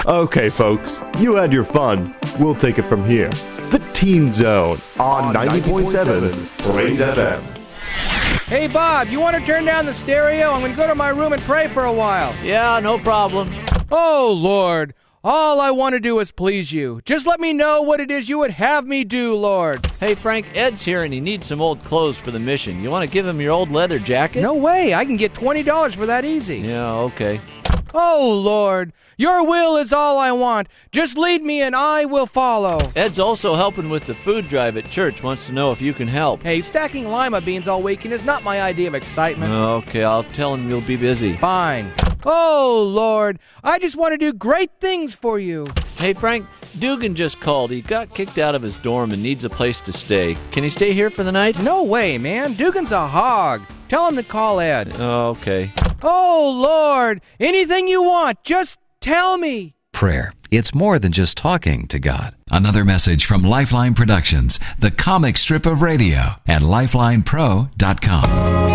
Okay, folks, you had your fun. We'll take it from here. The Teen Zone on 90.7 Blaze FM. Hey, Bob, you want to turn down the stereo? I'm going to go to my room and pray for a while. Yeah, no problem. Oh, Lord, all I want to do is please you. Just let me know what it is you would have me do, Lord. Hey, Frank, Ed's here and he needs some old clothes for the mission. You want to give him your old leather jacket? No way. I can get $20 for that easy. Yeah, okay. Oh, Lord, your will is all I want. Just lead me and I will follow. Ed's also helping with the food drive at church. Wants to know if you can help. Hey, stacking lima beans all weekend is not my idea of excitement. Okay, I'll tell him you'll be busy. Fine. Oh, Lord, I just want to do great things for you. Hey, Frank, Dugan just called. He got kicked out of his dorm and needs a place to stay. Can he stay here for the night? No way, man. Dugan's a hog. Tell him to call Ed. Okay. Oh, Lord, anything you want, just tell me. Prayer. It's more than just talking to God. Another message from Lifeline Productions, the comic strip of radio, at lifelinepro.com.